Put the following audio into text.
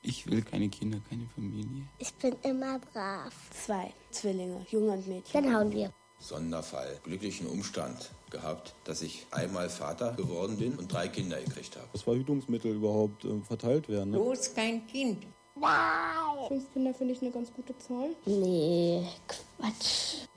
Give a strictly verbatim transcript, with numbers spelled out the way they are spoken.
Ich will keine Kinder, keine Familie. Ich bin immer brav. Zwei Zwillinge, Junge und Mädchen. Dann hauen wir. Sonderfall. Glücklichen Umstand gehabt, dass ich einmal Vater geworden bin und drei Kinder gekriegt habe. Dass Verhütungsmittel überhaupt äh, verteilt werden. Ne? Bloß kein Kind. Fünf Kinder finde ich eine ganz gute Zahl. Nee, Quatsch.